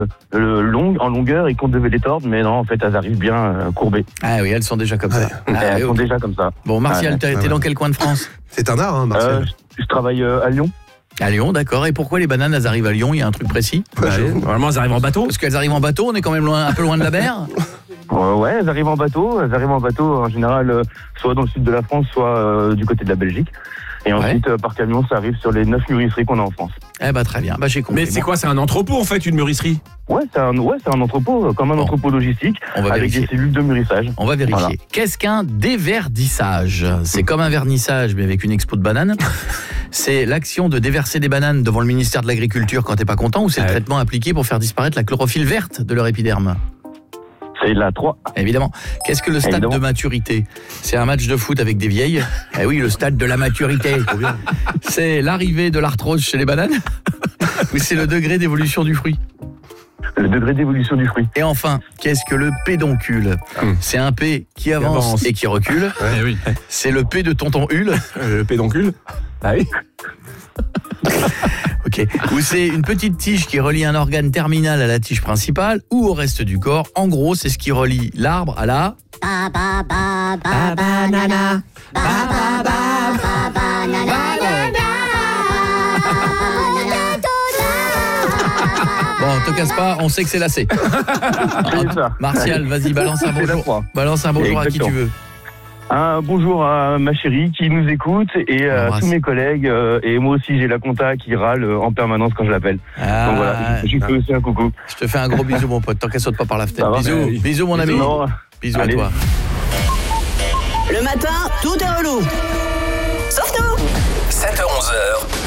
en longueur et qu'on devait les tordre, mais non, en fait, elles arrivent bien courbées. Ah oui, elles sont déjà comme ça. Elles sont déjà comme ça. Bon, Martial, t'es dans quel coin de France? C'est un art, hein, Martial. Je travaille à Lyon. À Lyon, d'accord. Et pourquoi les bananes, elles arrivent à Lyon? Il y a un truc précis? Normalement, elles arrivent en bateau. Parce qu'elles arrivent en bateau, on est quand même un peu loin de la mer. Ouais, elles arrivent en bateau. Elles arrivent en bateau, en général, soit dans le sud de la France, soit du côté de la Belgique. Et ensuite, par camion, ça arrive sur les 9 mûrisseries qu'on a en France. Eh ben très bien, j'ai compris. Mais c'est quoi? C'est un entrepôt, en fait, une mûrisserie? Ouais, c'est un entrepôt, comme un entrepôt logistique, avec vérifier. des cellules de mûrissage. On va vérifier. Voilà. Qu'est-ce qu'un déverdissage? C'est comme un vernissage, mais avec une expo de bananes. C'est l'action de déverser des bananes devant le ministère de l'Agriculture quand t'es pas content, ou c'est le traitement appliqué pour faire disparaître la chlorophylle verte de leur épiderme? C'est la 3. Évidemment. Qu'est-ce que le stade de maturité? C'est un match de foot avec des vieilles. Eh oui, le stade de la maturité. C'est l'arrivée de l'arthrose chez les bananes? Ou c'est le degré d'évolution du fruit? Le degré d'évolution du fruit. Et enfin, qu'est-ce que le pédoncule? C'est un P qui avance et qui recule. Oui. C'est le P de tonton Hulle. Le pédoncule? Ah oui. Ok. Ou c'est une petite tige qui relie un organe terminal à la tige principale ou au reste du corps. En gros, c'est ce qui relie l'arbre à la... Banana. Bon, te casse pas, on sait que c'est la C. Martial, vas-y, balance un bonjour. Balance un bonjour à qui tu veux. Un bonjour à ma chérie qui nous écoute et à tous mes collègues. Et moi aussi, j'ai la compta qui râle en permanence quand je l'appelle. Donc voilà, je fais aussi un coucou. Je te fais un gros bisou, mon pote, tant qu'elle saute pas par la fenêtre. Bisous, mon ami. Bisous à toi. Le matin, tout est relou. Sauf nous. 7h-11h.